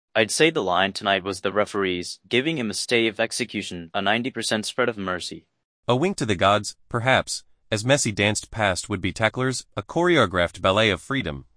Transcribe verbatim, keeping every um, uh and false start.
I'd say the line tonight was the referees, giving him a stay of execution, a ninety percent spread of mercy. A wink to the gods, perhaps, as Messi danced past would-be tacklers, a choreographed ballet of freedom.